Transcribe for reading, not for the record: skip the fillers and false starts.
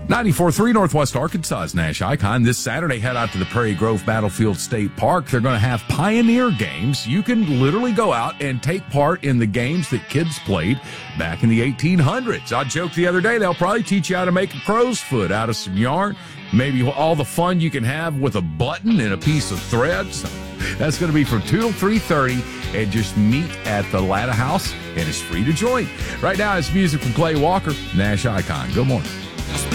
94.3 Northwest Arkansas's Nash Icon. This Saturday, head out to the Prairie Grove Battlefield State Park. They're going to have Pioneer games. You can literally go out and take part in the games that kids played back in the 1800s. I joked the other day, they'll probably teach you how to make a crow's foot out of some yarn. Maybe all the fun you can have with a button and a piece of thread. So that's going to be from 2 till 3:30, and just meet at the Latta House, and it's free to join. Right now, it's music from Clay Walker, Nash Icon. Good morning.